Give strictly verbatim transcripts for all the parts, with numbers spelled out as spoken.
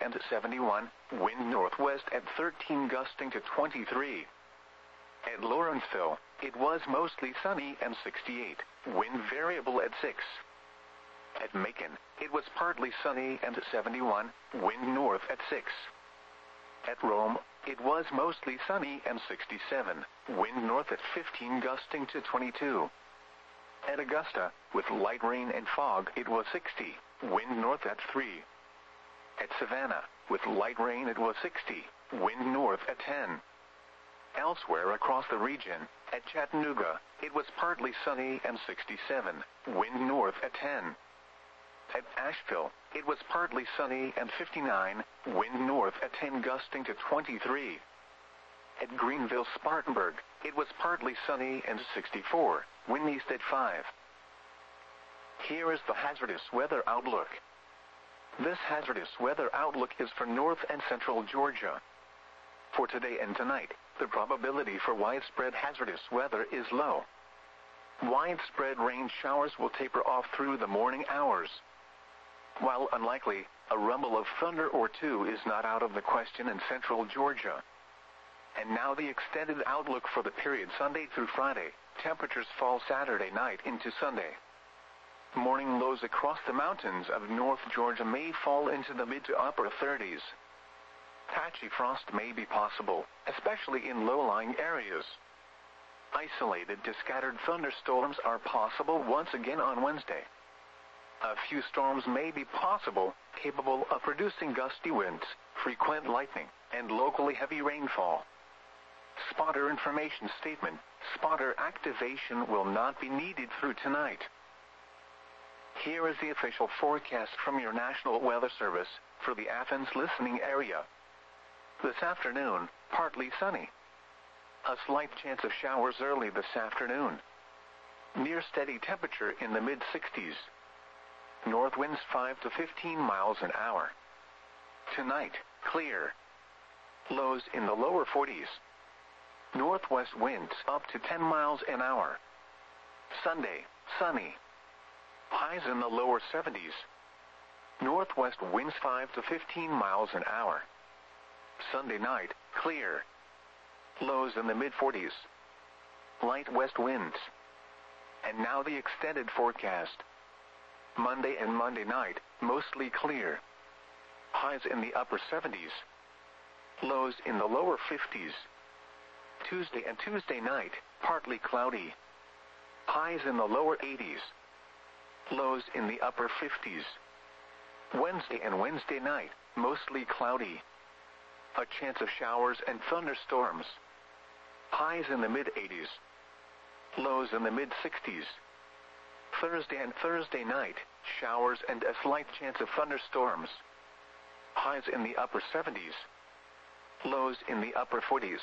and seventy-one, wind northwest at thirteen gusting to twenty-three. At Lawrenceville, it was mostly sunny and sixty-eight, wind variable at six. At Macon, it was partly sunny and seventy-one, wind north at six. At Rome, it was mostly sunny and sixty-seven, wind north at fifteen gusting to twenty-two. At Augusta, with light rain and fog, it was sixty, wind north at three. At Savannah, with light rain, it was sixty, wind north at ten. Elsewhere across the region, at Chattanooga, it was partly sunny and sixty-seven, wind north at ten. At Asheville, it was partly sunny and fifty-nine, wind north at ten gusting to twenty-three. At Greenville-Spartanburg, it was partly sunny and sixty-four, wind east at five. Here is the hazardous weather outlook. This hazardous weather outlook is for north and central Georgia. For today and tonight, the probability for widespread hazardous weather is low. Widespread rain showers will taper off through the morning hours. While unlikely, a rumble of thunder or two is not out of the question in central Georgia. And now the extended outlook for the period Sunday through Friday. Temperatures fall Saturday night into Sunday. Morning lows across the mountains of North Georgia may fall into the mid to upper thirties. Patchy frost may be possible, especially in low-lying areas. Isolated to scattered thunderstorms are possible once again on Wednesday. A few storms may be possible, capable of producing gusty winds, frequent lightning, and locally heavy rainfall. Spotter information statement: spotter activation will not be needed through tonight. Here is the official forecast from your National Weather Service for the Athens listening area. This afternoon, partly sunny. A slight chance of showers early this afternoon. Near steady temperature in the mid sixties. North winds five to fifteen miles an hour. Tonight, clear. Lows in the lower forties. Northwest winds up to ten miles an hour. Sunday, sunny. Highs in the lower seventies. Northwest winds five to fifteen miles an hour. Sunday night, clear. Lows in the mid forties. Light west winds. And now the extended forecast. Monday and Monday night, mostly clear. Highs in the upper seventies. Lows in the lower fifties. Tuesday and Tuesday night, partly cloudy. Highs in the lower eighties. Lows in the upper fifties. Wednesday and Wednesday night, mostly cloudy. A chance of showers and thunderstorms. Highs in the mid eighties. Lows in the mid sixties. Thursday and Thursday night, showers and a slight chance of thunderstorms. Highs in the upper seventies. Lows in the upper forties.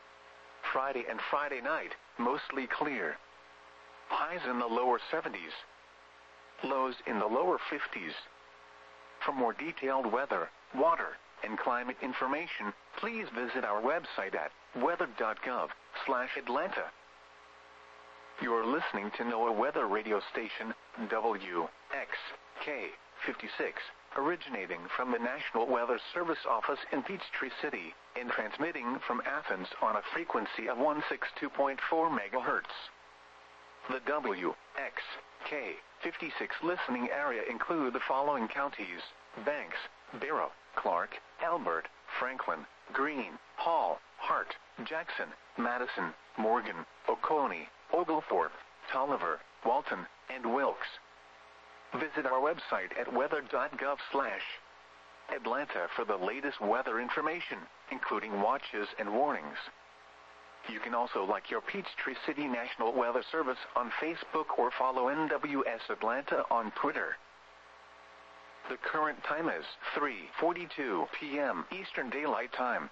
Friday and Friday night, mostly clear. Highs in the lower seventies. Lows in the lower fifties. For more detailed weather, water, and climate information, please visit our website at weather dot gov slash Atlanta. You're listening to NOAA Weather Radio Station, W X K fifty-six, originating from the National Weather Service office in Peachtree City, and transmitting from Athens on a frequency of one sixty-two point four megahertz. The W X K fifty-six listening area include the following counties: Banks, Barrow, Clark, Elbert, Franklin, Greene, Hall, Hart, Jackson, Madison, Morgan, Oconee, Oglethorpe, Tolliver, Walton, and Wilkes. Visit our website at weather dot gov slash Atlanta for the latest weather information, including watches and warnings. You can also like your Peachtree City National Weather Service on Facebook or follow N W S Atlanta on Twitter. The current time is three forty-two p m Eastern Daylight Time.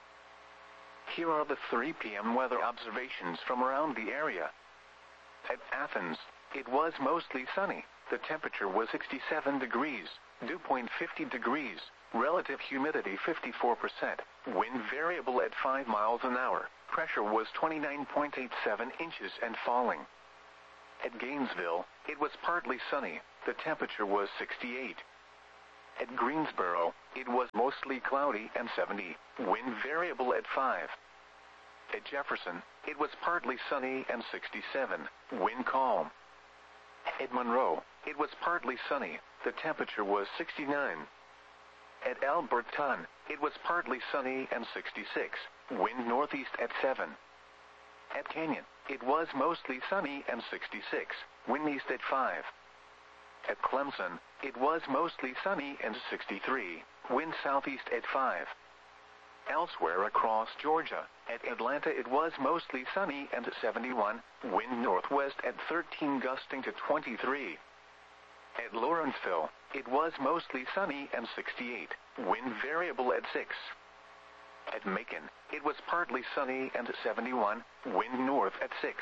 Here are the three p m weather observations from around the area. At Athens, it was mostly sunny. The temperature was sixty-seven degrees, dew point fifty degrees, relative humidity fifty-four percent, wind variable at five miles an hour, pressure was twenty-nine point eight seven inches and falling. At Gainesville, it was partly sunny. The temperature was sixty-eight. At Greensboro, it was mostly mostly cloudy and seventy. Wind variable at five. At Jefferson, it was partly sunny and sixty-seven. Wind calm. At Monroe, it was partly sunny. The temperature was sixty-nine. At Alberton, it was partly sunny and sixty-six. Wind northeast at seven. At Canyon, it was mostly sunny and sixty-six. Wind east at five. At Clemson, it was mostly sunny and sixty-three. Wind southeast at five. Elsewhere across Georgia, at Atlanta it was mostly sunny and seventy-one. Wind northwest at thirteen gusting to twenty-three. At Lawrenceville, it was mostly sunny and sixty-eight. Wind variable at six. At Macon, it was partly sunny and seventy-one. Wind north at six.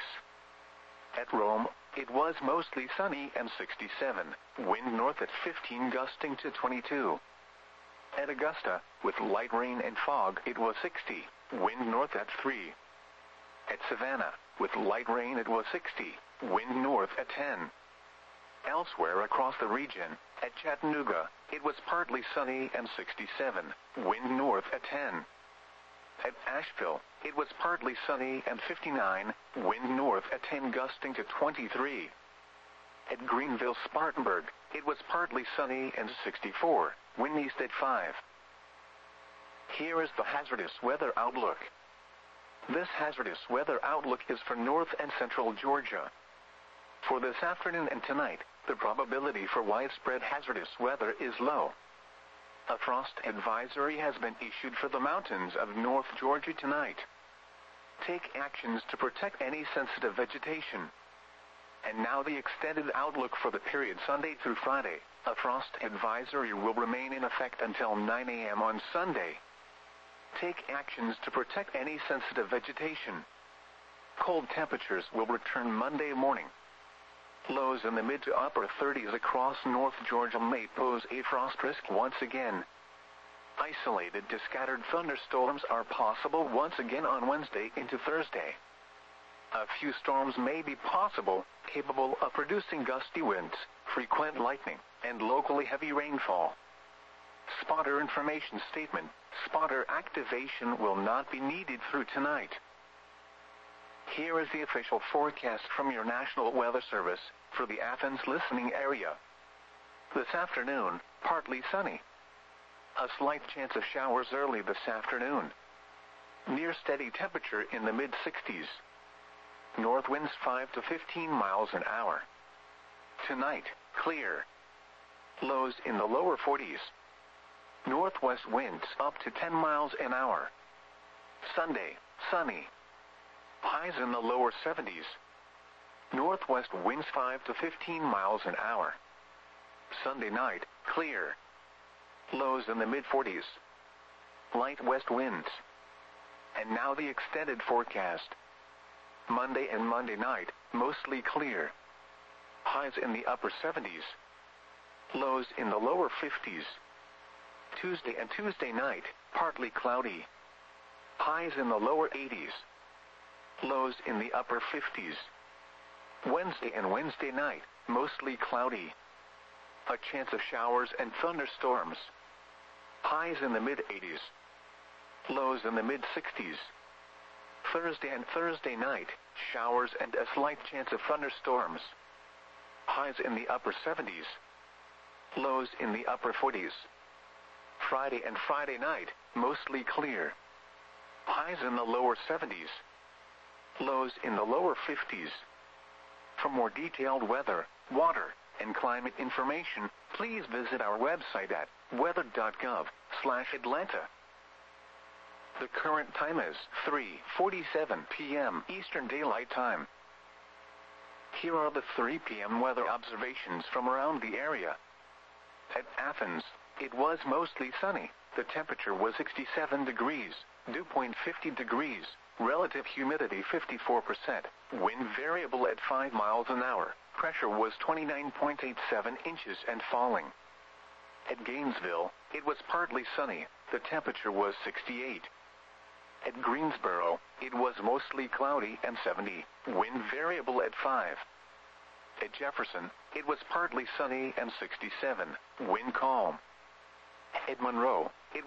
At Rome, it was mostly sunny and sixty-seven. Wind north at fifteen gusting to twenty-two. At Augusta, with light rain and fog, it was sixty. Wind north at three. At Savannah, with light rain, it was sixty. Wind north at ten. Elsewhere across the region, at Chattanooga, it was partly sunny and sixty-seven. Wind north at ten. At Asheville, it was partly sunny and fifty-nine. Wind north at ten gusting to twenty-three. At Greenville, Spartanburg, it was partly sunny and sixty-four. Wind east at five. Here is the hazardous weather outlook. This hazardous weather outlook is for north and central Georgia. For this afternoon and tonight, the probability for widespread hazardous weather is low. A frost advisory has been issued for the mountains of North Georgia tonight. Take actions to protect any sensitive vegetation. And now the extended outlook for the period Sunday through Friday. A frost advisory will remain in effect until nine a m on Sunday. Take actions to protect any sensitive vegetation. Cold temperatures will return Monday morning. Lows in the mid to upper thirties across North Georgia may pose a frost risk once again. Isolated to scattered thunderstorms are possible once again on Wednesday into Thursday. A few storms may be possible, capable of producing gusty winds, frequent lightning, and locally heavy rainfall. Spotter information statement: spotter activation will not be needed through tonight. Here is the official forecast from your National Weather Service for the Athens listening area. This afternoon, partly sunny. A slight chance of showers early this afternoon. Near steady temperature in the mid sixties. North winds five to fifteen miles an hour. Tonight, clear. Lows in the lower forties. Northwest winds up to ten miles an hour. Sunday, sunny. Highs in the lower seventies. Northwest winds five to fifteen miles an hour. Sunday night, clear. Lows in the mid forties. Light west winds. And now the extended forecast. Monday and Monday night, mostly clear. Highs in the upper seventies. Lows in the lower fifties. Tuesday and Tuesday night, partly cloudy. Highs in the lower eighties. Lows in the upper fifties. Wednesday and Wednesday night, mostly cloudy. A chance of showers and thunderstorms. Highs in the mid eighties. Lows in the mid sixties. Thursday and Thursday night, showers and a slight chance of thunderstorms. Highs in the upper seventies. Lows in the upper forties. Friday and Friday night, mostly clear. Highs in the lower seventies. Lows in the lower fifties. For more detailed weather, water, and climate information, please visit our website at weather dot gov slash Atlanta. The current time is three forty-seven p m Eastern Daylight Time. Here are the three p m weather observations from around the area. At Athens, it was mostly sunny. The temperature was sixty-seven degrees, dew point fifty degrees, relative humidity fifty-four percent, wind variable at five miles an hour, pressure was twenty-nine point eight seven inches and falling. At Gainesville, it was partly sunny. The temperature was sixty-eight. At Greensboro, it was mostly cloudy and seventy, wind variable at five. At Jefferson, it was partly sunny and sixty-seven, wind calm. At Monroe,